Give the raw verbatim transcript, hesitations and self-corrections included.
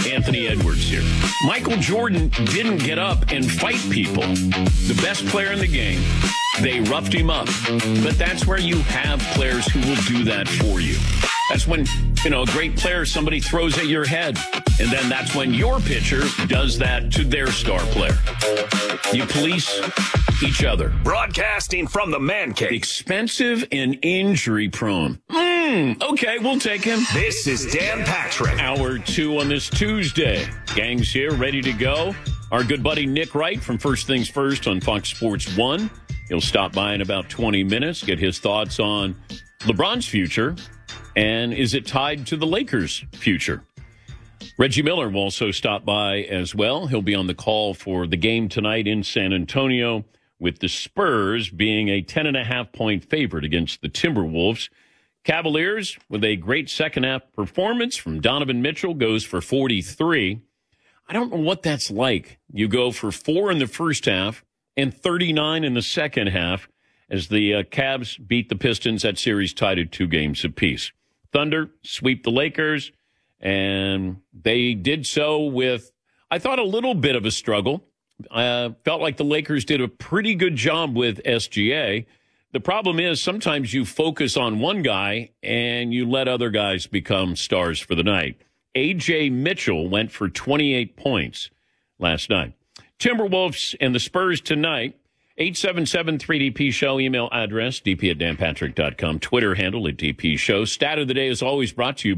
Anthony Edwards here. Michael Jordan didn't get up and fight people. The best player in the game, they roughed him up. But that's where you have players who will do that for you. That's when, you know, a great player, somebody throws at your head. And then that's when your pitcher does that to their star player. You police each other. Broadcasting from the man cave. Expensive and injury prone. Mm, okay, we'll take him. This is Dan Patrick. Hour two on this Tuesday. Gang's here, ready to go. Our good buddy Nick Wright from First Things First on Fox Sports one. He'll stop by in about twenty minutes, get his thoughts on LeBron's future. And is it tied to the Lakers' future? Reggie Miller will also stop by as well. He'll be on the call for the game tonight in San Antonio, with the Spurs being a ten and a half point favorite against the Timberwolves. Cavaliers, with a great second half performance from Donovan Mitchell, goes for forty-three. I don't know what that's like. You go for four in the first half and thirty-nine in the second half as the uh, Cavs beat the Pistons. That series tied at two games apiece. Thunder sweep the Lakers, and they did so with, I thought, a little bit of a struggle. Uh, felt like the Lakers did a pretty good job with S G A. The problem is sometimes you focus on one guy and you let other guys become stars for the night. A J Mitchell went for twenty-eight points last night. Timberwolves and the Spurs tonight. eight seven seven three D P Show, email address, d p at dan patrick dot com, Twitter handle at D P Show. Stat of the day is always brought to you